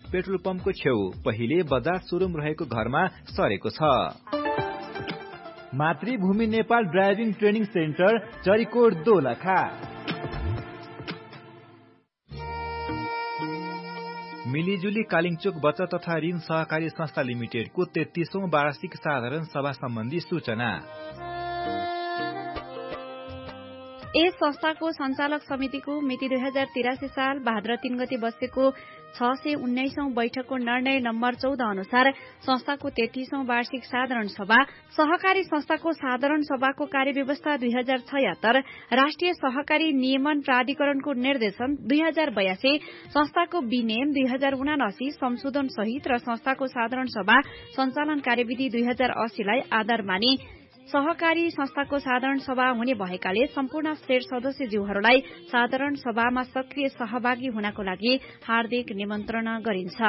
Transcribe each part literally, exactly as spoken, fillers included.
Petrol पम्पको छेउ पहिले Bajaj showroom रहेको घरमा सरेको छ। मातृभूमि Nepal driving training centre Charikot Dolakha. मिलिजुली कालिङचोक बचत तथा ऋण सहकारी संस्था लिमिटेडको तेत्तीसौं वार्षिक साधारण सभा सम्बन्धी सूचना। यस संस्थाको सञ्चालक समितिको मिति दुई हजार तिरासी साल भाद्र तीन गते बसेको छ सय उन्नाइसौं बैठकको निर्णय नम्बर चौध अनुसार संस्थाको तेत्तीसौं वार्षिक साधारण सभा सहकारी संस्थाको साधारण सभाको कार्यव्यवस्था दुई हजार छयत्तर राष्ट्रिय सहकारी नियमन प्राधिकरणको निर्देशन दुई हजार बयासी संस्थाको विनियम दुई हजार उनासी संशोधन सहित र संस्थाको साधारण सभा सञ्चालन कार्यविधि दुई हजार अस्सीलाई आधार मानि सहकारी संस्थाको साधारण सभा हुने भएकाले सम्पूर्ण शेर सदस्यज्यूहरूलाई साधारण सभामा सक्रिय सहभागी हुनको लागि हार्दिक निमन्त्रणा गरिन्छ।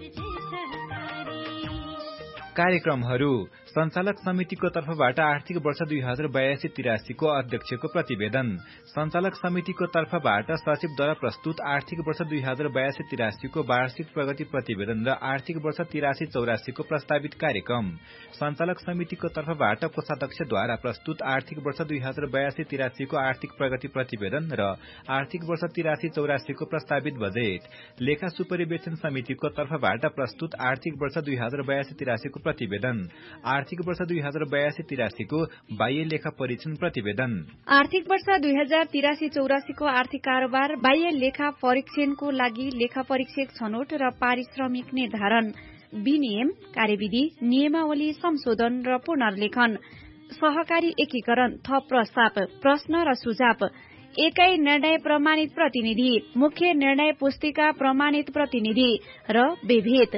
कार्यक्रमहरू सञ्चालक समितिको तर्फबाट आर्थिक वर्ष दुई हजार बयासी तिरासीको अध्यक्षको प्रतिवेदन। सञ्चालक समितिको तर्फबाट सचिवद्वारा प्रस्तुत आर्थिक वर्ष दुई हजार बयासी तिरासीको वार्षिक प्रगति प्रतिवेदन र आर्थिक वर्ष तिरासी चौरासीको प्रस्तावित कार्यक्रम। सञ्चालक समितिको तर्फबाट कोषाध्यक्षद्वारा प्रस्तुत आर्थिक वर्ष दुई हजार बयासी तिरासीको आर्थिक प्रगति प्रतिवेदन र आर्थिक वर्ष तिरासी चौरासीको प्रस्तावित बजेट। लेखा सुपरिवेक्षण समितिको तर्फबाट प्रस्तुत आर्थिक वर्ष दुई हजार बयासी तिरासीको प्रतिवेदन। आर्थिक वर्ष दुई हजार बयासी तिरासीको बाह्य लेखा परीक्षण प्रतिवेदन। आर्थिक वर्ष दुई हजार तिरासी चौरासीको आर्थिक कारोबार बाह्य लेखा परीक्षणको लागि लेखा परीक्षक छनौट र पारिश्रमिक निर्धारण। विनियम कार्यविधि नियमावली संशोधन र पुनर्लेखन। सहकारी एकीकरण थप प्रस्ताव प्रश्न र सुझाव। एकै निर्णय प्रमाणित प्रतिनिधि मुख्य निर्णय पुस्तिका प्रमाणित प्रतिनिधि र विभेद।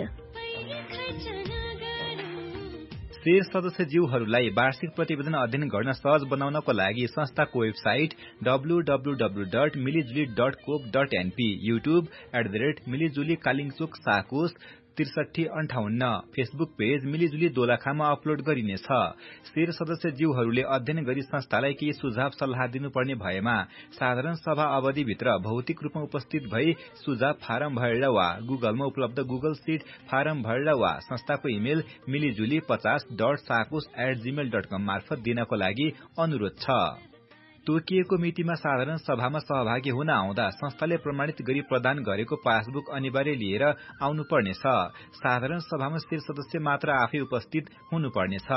शेर सदस्यज्यूहरूलाई वार्षिक प्रतिवेदन अध्ययन गर्न सहज बनाउनको लागि संस्थाको website W W W dot मिलिजुली dot cope dot NP, YouTube at the rate मिलिजुली कालिङचोक साकोस त्रिसठी अन्ठाउन्न, फेसबुक पेज मिलिजुली दोलखामा अपलोड गरिनेछ। शेर सदस्यज्यूहरूले अध्ययन गरी संस्थालाई केही सुझाव सल्लाह दिनुपर्ने भएमा साधारण सभा अवधिभित्र भौतिक रूपमा उपस्थित भई सुझाव फारम भरेर वा गुगलमा उपलब्ध गुगल सीट फारम भरेर वा संस्थाको इमेल मिलिजुली पचास डट साकोस एट जीमेल डट कम मार्फत दिनको लागि अनुरोध छ। तोकिएको मितिमा साधारण सभामा सहभागी हुन आउँदा संस्थाले प्रमाणित गरी प्रदान गरेको पासबुक अनिवार्य लिएर आउनुपर्नेछ। साधारण सभामा शेर सदस्य मात्र आफै उपस्थित हुनुपर्नेछ।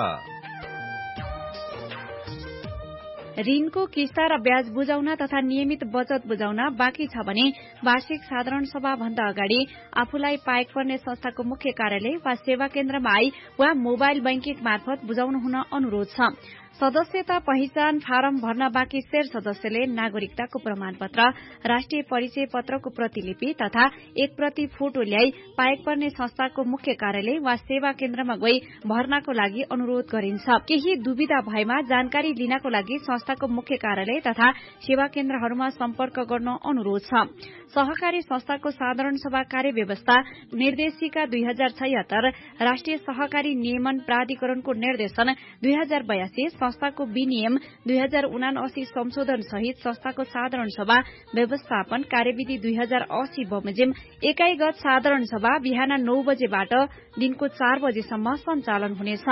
ऋणको किस्ता र ब्याज बुझाउन तथा नियमित बचत बुझाउन बाँकी छ भने वार्षिक साधारण सभा भन्दा अगाडि आफूलाई पाएक पर्ने संस्थाको मुख्य कार्यालय वा सेवा केन्द्रमा आई वा मोबाइल बैंकिङ मार्फत बुझाउनु हुन अनुरोध छ। सदस्यता पहिचान फारम भर्न बाँकी शेर सदस्यले नागरिकताको प्रमाणपत्र राष्ट्रिय परिचय पत्रको प्रतिलिपि तथा एक प्रति फोटो ल्याई पाएक पर्ने संस्थाको मुख्य कार्यालय वा सेवा केन्द्रमा गई भर्नाको लागि अनुरोध गरिन्छ। केही दुविधा भएमा जानकारी लिनको लागि संस्थाको मुख्य कार्यालय तथा सेवा केन्द्रहरूमा सम्पर्क गर्न अनुरोध छ। सहकारी संस्थाको साधारण सभा कार्यव्यवस्था निर्देशिका दुई हजार छयत्तर राष्ट्रिय सहकारी नियमन प्राधिकरणको निर्देशन दुई हजार बयासी संस्थाको विनियम दुई हजार उनासी संशोधन सहित संस्थाको साधारण सभा व्यवस्थापन कार्यविधि दुई हजार अस्सी बमोजिम एकाइगत साधारण सभा बिहान नौ बजेबाट दिनको चार बजेसम्म सञ्चालन हुनेछ।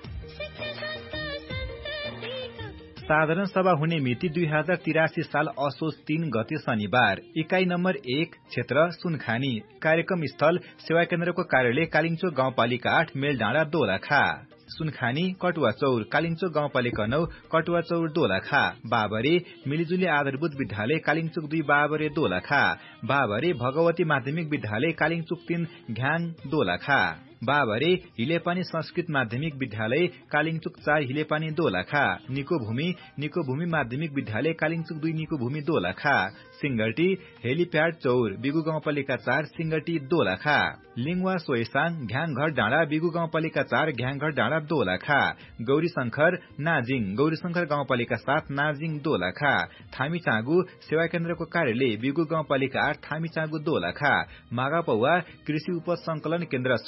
साधारण सभा हुने मिति दुई हजार तिरासी साल असोज तीन गते शनिबार। इकाई नम्बर एक क्षेत्र सुनखानी। कार्यक्रम स्थल सेवा केन्द्रको कार्यालय कालिङचोक गाउँपालिका आठ मेलडाँडा दोलखा। सुनखानी कटुवा चौर कालिङचोक गाउँपालिका नौ कटुवा चौर दोलखा। बाबरे मिलिजुली आधारभूत विद्यालय कालिङचोक दुई बाबरे दोलखा। बाबरे भगवती माध्यमिक विद्यालय कालिङचोक तीन घ्याङ दोलखा। बाबरे हिलेपानी संस्कृत माध्यमिक विद्यालय कालिङचोक चार हिलेपानी दोलखा। निको भूमि निको भूमि माध्यमिक विद्यालय कालिङचोक दुई निको भूमि दोलखा। सिंगटी हेलिप्याड चौर बिगु गाउँपालिका चार सिंगटी दोलखा। लिङवा सोयसाङ घ्याङघर डाँडा बिगु गाउँपालिका चार घ्याङघर डाँडा दोलखा। गौरी शंकर नाजिङ गौरी शंकर गाउँपालिका सात नाजिङ दोलखा। थामी चाँगु सेवा केन्द्रको कार्यालय बिगु गाउँपालिका आठ थामी चाँगु दोलखा। मागापौवा कृषि उपज संकलन केन्द्र सैलुङ तीन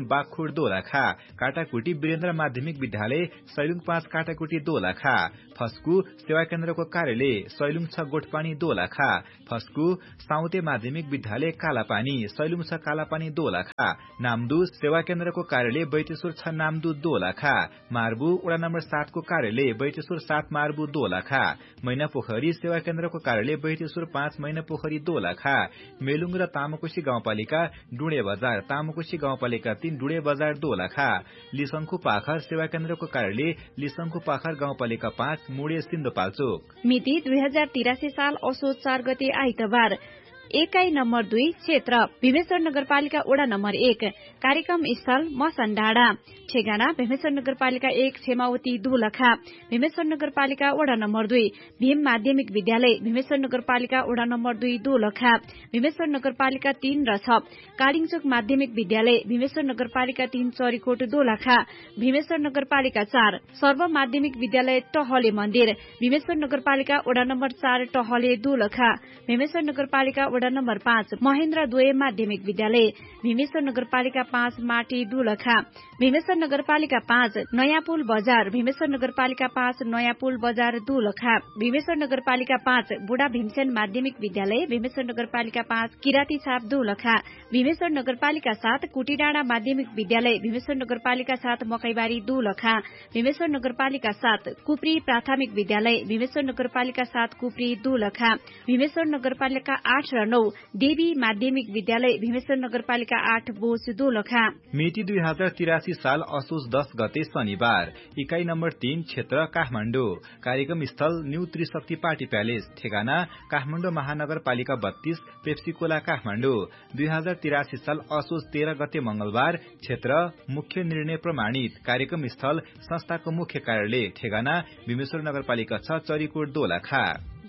बागखोड दोलखा, काटाकुटी वीरेन्द्र माध्यमिक विद्यालय सैलुङ पाँच काटाकुटी दोलखा, फस्कु सेवा केन्द्रको कार्यालय सैलुङ छ गोठपानी दोलखा, फस्कु साउते माध्यमिक विद्यालय कालापानी सैलुङ छ कालापानी दोलखा, नामदु सेवा केन्द्रको कार्यालय बैतेश्वर छ नामदु दोलखा, मार्बु वडा नम्बर सात को कार्यालय बैतेश्वर सात मार्बु दोलखा, मैनापोखरी सेवा केन्द्रको कार्यालय बैतेश्वर पाँच मैनापोखरी दोलखा, मेलुङ र तामाकोशी गाउँपालिका डुडे बजार तामाकोशी गाउँपालिका तीन डुडे बजार दोलखा, लिसंखु पाखर सेवा केन्द्रको कार्यालय लिसंखु पाखर गाउँपालिका पाँच मुडे सिन्धुपाल्चोक। मिति दुई हजार तिरासी साल असोज चार गते आइतबार। एकाइ नम्बर दुई क्षेत्र भीमेश्वर नगरपालिका वडा नम्बर एक कार्यक्रम स्थल मसन डाँडा, ठेगाना भीमेश्वर नगरपालिका एक क्षेमावती दोलखा, भीमेश्वर नगरपालिका वडा नम्बर दुई भीम माध्यमिक विद्यालय भीमेश्वर नगरपालिका वडा नम्बर दुई दोलखा, भीमेश्वर नगरपालिका तीन र छ कालिङचोक माध्यमिक विद्यालय भीमेश्वर नगरपालिका तीन चरीकोट दोलखा, भीमेश्वर नगरपालिका चार सर्व माध्यमिक विद्यालय टहले मन्दिर भीमेश्वर नगरपालिका वडा नम्बर चार टहले दोलखा, भीमेश्वर नगरपालिका वडा नम्बर पाँच महेन्द्र दुए माध्यमिक विद्यालय भीमेश्वर नगरपालिका पाँच माटी दोलखा, भीमेश्वर नगरपालिका पाँच नयाँ पुल बजार भीमेश्वर नगरपालिका पाँच नयाँ पुल बजार दोलखा, भीमेश्वर नगरपालिका पाँच बुढा भीमसेन माध्यमिक विद्यालय भीमेश्वर नगरपालिका पाँच किराती छाप दोलखा, भीमेश्वर नगरपालिका सात कुटीडाँडा माध्यमिक विद्यालय भीमेश्वर नगरपालिका सात मकैबारी दोलखा, भीमेश्वर नगरपालिका सात कुप्री प्राथमिक विद्यालय भीमेश्वर नगरपालिका सात कुप्री दोलखा, भीमेश्वर नगरपालिका आठ र नौ देवी माध्यमिक विद्यालय भीमेश्वर नगरपालिका आठ बोस दोलखा। मिति दुई हजार तिरासी साल असोज दस गते शनिबार। इकाई नम्बर तीन क्षेत्र काठमाडौँ, कार्यक्रम स्थल न्यू त्रिशक्ति पार्टी प्यालेस, ठेगाना काठमाडौँ महानगरपालिका बत्तीस पेप्सीकोला काठमाडौँ। दुई हजार तिरासी साल असोज तेह्र गते मंगलबार। क्षेत्र मुख्य निर्णय प्रमाणित, कार्यक्रम स्थल संस्थाको मुख्य कार्यालय, ठेगाना भीमेश्वर नगरपालिका छ चरीकोट दोलखा।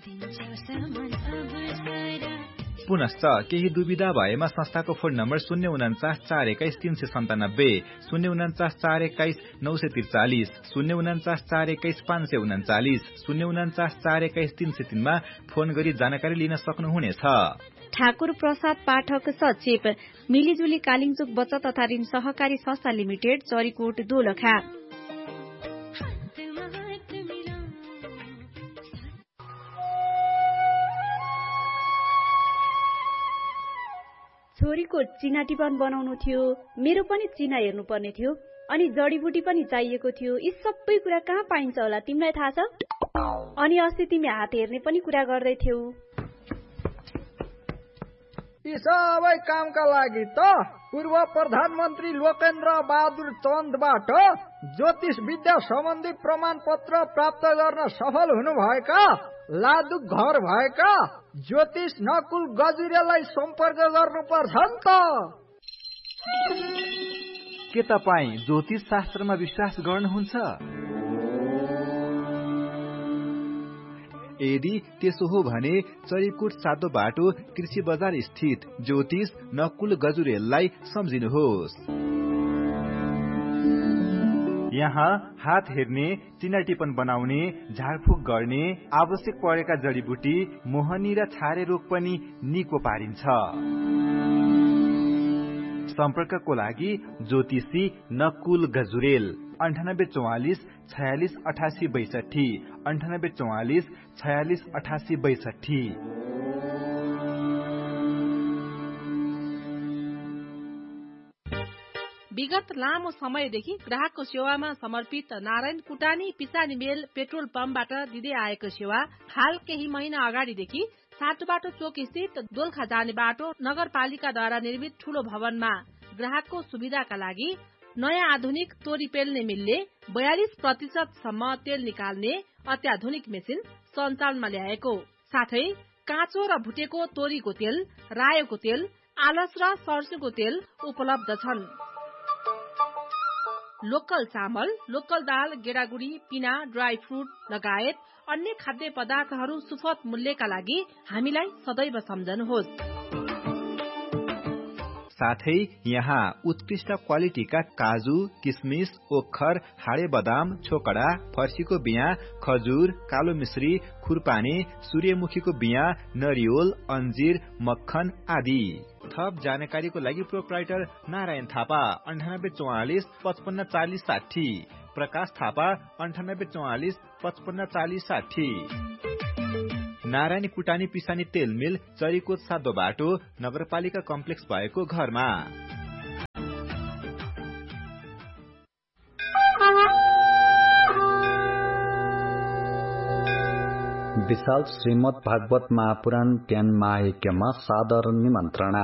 पुनश्च केही दुविधा भएमा संस्थाको फोन नम्बर शून्य उन्चास चार एक्काइस तीन सय सन्तानब्बे, शून्य उन्चास चार एक्काइस नौ सय त्रिचालिस, शून्य उन्चास चार एक्काइस पाँच सय उन्चालिस, शून्य उन्चास चार एक्काइस तीन सय तीनमा फोन गरी जानकारी लिन सक्नुहुनेछ। ठाकुर प्रसाद पाठक सचिव, मिलिजुली कालिङचोक बचत तथा ऋण सहकारी संस्था लिमिटेड चरीकोट दोलखा। छोरीको चिना टिपन बनाउनु थियो, मेरो पनि चिना हेर्नु पर्ने थियो, अनि जडीबुटी पनि चाहिएको थियो। यी सबै कुरा कहाँ पाइन्छ होला तिमीलाई थाहा छ? अनि अस्ति तिमी हात हेर्ने पनि कुरा गर्दै थियौ। यी सबै कामका लागि त पूर्व प्रधानमन्त्री लोकेन्द्र बहादुर चन्दबाट ज्योतिष विद्या सम्बन्धी प्रमाण पत्र प्राप्त गर्न सफल हुनुभएका लादु घर भएका ज्योतिष नकुल गजुरेलाई सम्पर्क गर्नुपर्छ नि त। के तपाईँ ज्योतिष शास्त्रमा विश्वास गर्नुहुन्छ? यदि त्यसो हो भने चरीकोट सातो बाटो कृषि बजार स्थित ज्योतिष नकुल गजुरेललाई सम्झिनुहोस्। यहाँ हात हेर्ने, चिना टिपन बनाउने, झाडफुक गर्ने, आवश्यक परेका जडीबुटी, मोहनी र छारे रोग पनि निको पारिन्छ। सम्पर्कको लागि ज्योतिषी नकुल गजुरेल अन्ठानब्बे चौवालिस छयालिस अठासी बैसठी, अन्ठानब्बे चौवालिस छयालिस अठासी बैसठी। विगत लामो समयदेखि ग्राहकको सेवामा समर्पित नारायण कुटानी पिसानी मेल पेट्रोल पम्पबाट दिँदै आएको सेवा हाल केही महिना अगाडिदेखि सातोबाटो चोक स्थित दोलखा जाने बाटो नगरपालिकाद्वारा निर्मित ठूलो भवनमा ग्राहकको सुविधाका लागि नयाँ आधुनिक तोरी पेल्ने मिलले बयालिस प्रतिशत सम्म तेल निकाल्ने अत्याधुनिक मेसिन सञ्चालनमा ल्याएको साथै काँचो र भुटेको तोरीको तेल, रायोको तेल, आलस र सर्सोको तेल उपलब्ध छन्। लोकल चामल, लोकल दाल, गेडागुडी, पिना, ड्राई फ्रुट लगायत अन्य खाद्य पदार्थहरू सुपथ मूल्यका लागि हामीलाई सदैव सम्झनुहोस्। साथै यहाँ उत्कृष्ट क्वालिटीका काजु, किसमिस, ओखर, हाडे बदाम, छोकडा, फर्सीको बिया, खजुर, कालो मिश्री, खुरपानी, सूर्यमुखीको बिया, नरिवल, अंजीर, मक्खन आदि। थप जानकारीको लागि प्रोप्राइटर नारायण थापा अन्ठानब्बे चौवालिस पचपन्न चालिस साठी, प्रकाश थापा अन्ठानब्बे चौवालिस पचपन्न चालिस साठी। नारायणी कुटानी पिसानी तेल मिल, चरीकोट सातो बाटो, नगरपालिका कम्प्लेक्स भएको घरमा। विशाल श्रीमद् भागवत महापुराण ज्ञान महायज्ञमा सादर निमन्त्रणा।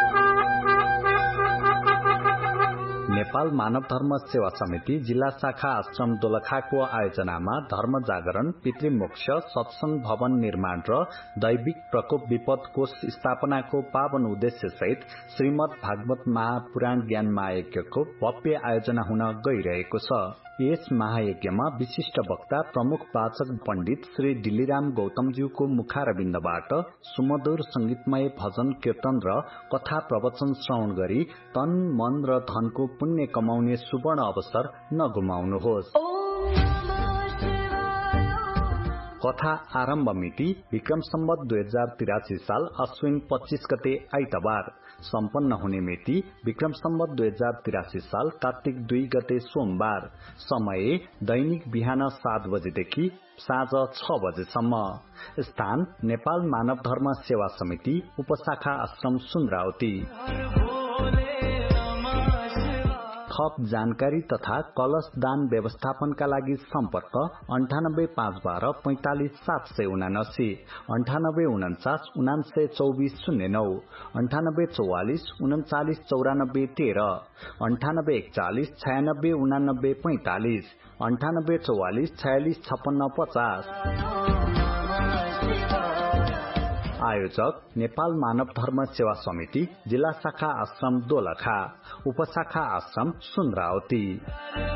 नेपाल मानव धर्म सेवा समिति जिल्ला शाखा आश्रम दोलखाको आयोजनामा धर्म जागरण, पितृमोक्ष, सत्संग भवन निर्माण र दैविक प्रकोप विपद कोष स्थापनाको पावन उद्देश्य सहित श्रीमद् भागवत महापुराण ज्ञान महायज्ञको भव्य आयोजना हुन गइरहेको छ। यस महायज्ञमा विशिष्ट वक्ता प्रमुख वाचक पण्डित श्री डिल्लीराम गौतमज्यूको मुखारविन्दबाट सुमधुर संगीतमय भजन कीर्तन र कथा प्रवचन श्रवण गरी तन मन र धनको पुण्य कमाउने सुवर्ण अवसर नगुमाउनुहोस्। कथा आरम्भ मिति विक्रम सम्वत दुई हजार तिरासी साल अश्विन पच्चीस गते आइतबार, सम्पन्न हुने मिति विक्रम सम्वत दुई हजार तिरासी साल कार्तिक दुई गते सोमबार। समय दैनिक बिहान सात बजेदेखि साँझ छ बजेसम्म। स्थान नेपाल मानव धर्म सेवा समिति उपशाखा आश्रम सुन्द्रावती। थप जानकारी तथा कलश दान व्यवस्थापनका लागि सम्पर्क अन्ठानब्बे पाँच बाह्र पैंतालिस सात सय उनासी, अन्ठानब्बे उन्चास उनान्सय चौबिस शून्य नौ, अन्ठानब्बे चौवालिस उन्चालिस चौरानब्बे तेह्र, अन्ठानब्बे एकचालिस छयानब्बे उनानब्बे पैंतालिस, अन्ठानब्बे चौवालिस छयालिस छप्पन्न पचास। आयोजक नेपाल मानव धर्म सेवा समिति जिल्ला शाखा आश्रम दोलखा, उपशाखा आश्रम सुन्द्रावती।